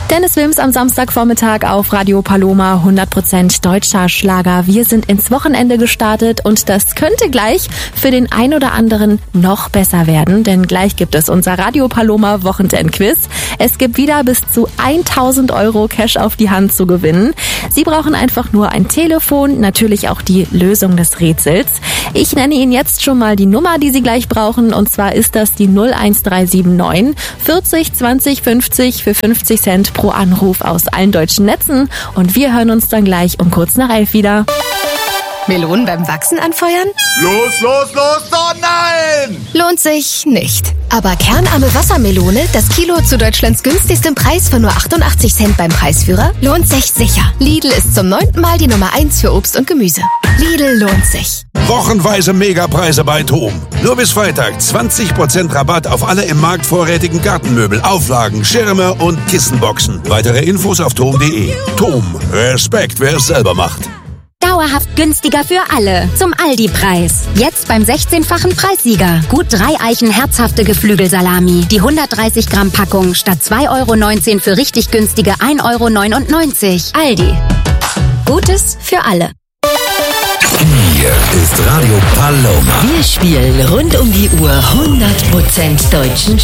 Dennis Wilms am Samstagvormittag auf Radio Paloma, 100% deutscher Schlager. Wir sind ins Wochenende gestartet und das könnte gleich für den ein oder anderen noch besser werden, denn gleich gibt es unser Radio Paloma Wochenendquiz. Es gibt wieder bis zu 1000 Euro Cash auf die Hand zu gewinnen. Sie brauchen einfach nur ein Telefon, natürlich auch die Lösung des Rätsels. Ich nenne Ihnen jetzt schon mal die Nummer, die Sie gleich brauchen, und zwar ist das die 01379 40 20 50 für 50 Cent pro Anruf aus allen deutschen Netzen, und wir hören uns dann gleich um kurz nach 11 wieder. Melonen beim Wachsen anfeuern? Los, oh nein! Lohnt sich nicht. Aber kernarme Wassermelone, das Kilo zu Deutschlands günstigstem Preis von nur 88 Cent beim Preisführer, lohnt sich sicher. Lidl ist zum 9. Mal die Nummer 1 für Obst und Gemüse. Lidl lohnt sich. Wochenweise Megapreise bei TOM. Nur bis Freitag 20% Rabatt auf alle im Markt vorrätigen Gartenmöbel, Auflagen, Schirme und Kissenboxen. Weitere Infos auf tom.de. TOM. Respekt, wer es selber macht. Dauerhaft günstiger für alle. Zum Aldi-Preis. Jetzt beim 16-fachen Preissieger. Gut 3 Eichen herzhafte Geflügelsalami. Die 130 Gramm Packung statt 2,19 € für richtig günstige 1,99 €. Aldi. Gutes für alle. Hier ist Radio Paloma. Wir spielen rund um die Uhr 100% deutschen